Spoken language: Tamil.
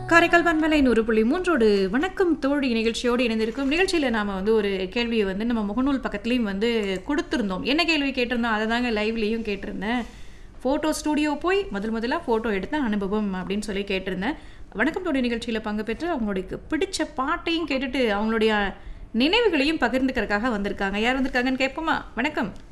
காரைக்கால் பண்பலை 100.3 வணக்கம் தோழி நிகழ்ச்சியோடு இணைந்திருக்கும் நிகழ்ச்சியில் நாம் ஒரு கேள்வியை நம்ம முகநூல் பக்கத்துலேயும் கொடுத்துருந்தோம். என்ன கேள்வி கேட்டிருந்தோம் அதை தாங்க லைவ்லேயும் கேட்டிருந்தேன். ஃபோட்டோ ஸ்டூடியோ போய் முதலாக ஃபோட்டோ எடுத்த அனுபவம் அப்படின்னு சொல்லி கேட்டிருந்தேன். வணக்கம் தோழி நிகழ்ச்சியில் பங்கு பெற்று அவங்களுக்கு பிடிச்ச பாட்டையும் கேட்டுட்டு அவங்களுடைய நினைவுகளையும் பகிர்ந்துக்கிறதுக்காக வந்திருக்காங்க. யார் வந்திருக்காங்கன்னு கேட்போமா? வணக்கம்.